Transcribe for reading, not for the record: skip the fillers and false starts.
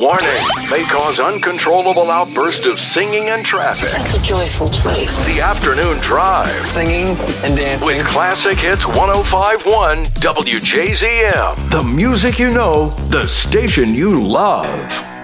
Warning, may cause uncontrollable outbursts of singing and traffic. It's a joyful place. The Afternoon Drive. Singing and dancing. With Classic Hits 105.1 WJZM. The music you know, the station you love.